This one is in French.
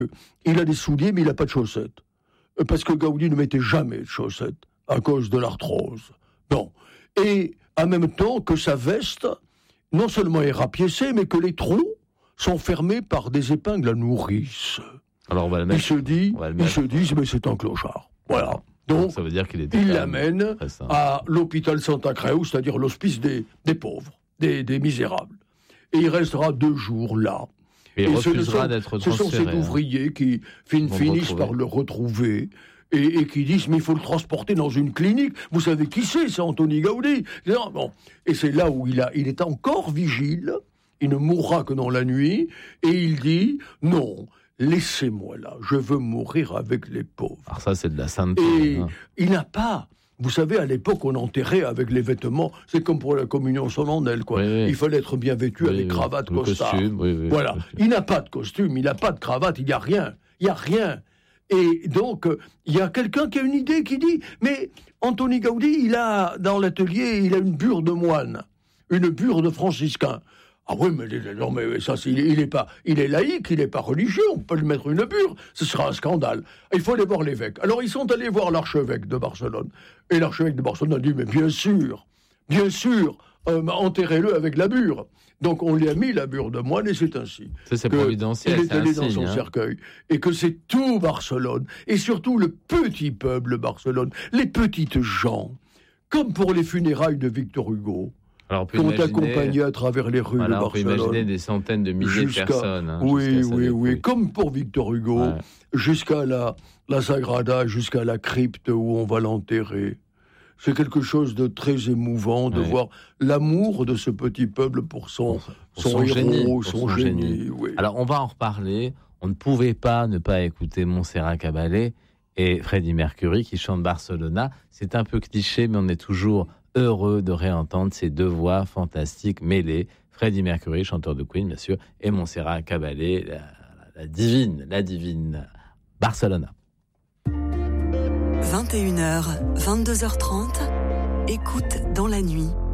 Il a des souliers, mais il n'a pas de chaussettes. Parce que Gaudi ne mettait jamais de chaussettes à cause de l'arthrose. Bon. Et en même temps que sa veste, non seulement est rapiécée, mais que les trous sont fermés par des épingles à nourrice. Alors on va le mettre. Ils se disent, mais c'est un clochard. Voilà. Donc, ça veut dire qu'il était il l'amène à l'hôpital Santa Creu, c'est-à-dire l'hospice des pauvres, des misérables. Et il restera 2 jours là. Et il refusera d'être transféré. Ce sont ces ouvriers qui finissent par le retrouver et qui disent, mais il faut le transporter dans une clinique. Vous savez qui c'est Antoni Gaudi. Bon. Et c'est là où il est encore vigile. Il ne mourra que dans la nuit. Et il dit, non, laissez-moi là. Je veux mourir avec les pauvres. Alors ça, c'est de la sainteté. Et il n'a pas... Vous savez, à l'époque, on enterrait avec les vêtements. C'est comme pour la communion solennelle, quoi. Oui. Il fallait être bien vêtu avec cravate, costard. Voilà. Il n'a pas de costume, il n'a pas de cravate, il n'y a rien. Il n'y a rien. Et donc, il y a quelqu'un qui a une idée qui dit, mais Antoni Gaudi, il a, dans l'atelier, il a une bure de moine, une bure de franciscain. Ah oui, mais non, mais ça, il est laïque, il n'est pas religieux, on peut lui mettre une bure, ce sera un scandale. Il faut aller voir l'évêque. Alors, ils sont allés voir l'archevêque de Barcelone. Et l'archevêque de Barcelone a dit, mais bien sûr, enterrez-le avec la bure. Donc, on lui a mis la bure de moine, et c'est ainsi. C'est providentiel, il est allé dans son cercueil. Et que c'est tout Barcelone, et surtout le petit peuple Barcelone, les petites gens, comme pour les funérailles de Victor Hugo, qu'on accompagnait à travers les rues de Barcelone. On peut imaginer des centaines de milliers de personnes. Oui, comme pour Victor Hugo, jusqu'à la Sagrada, jusqu'à la crypte où on va l'enterrer. C'est quelque chose de très émouvant de voir l'amour de ce petit peuple pour son héros, son génie. Oui. Alors, on va en reparler. On ne pouvait pas ne pas écouter Montserrat Caballé et Freddie Mercury qui chantent Barcelona. C'est un peu cliché, mais on est toujours heureux de réentendre ces 2 voix fantastiques mêlées. Freddie Mercury, chanteur de Queen, bien sûr, et Montserrat Caballé, la divine Barcelona. 21h, 22h30, écoute dans la nuit,